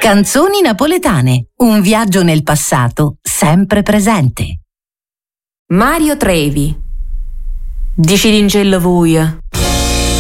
Canzoni napoletane, un viaggio nel passato sempre presente. Mario Trevi. Dici d'incello vuia.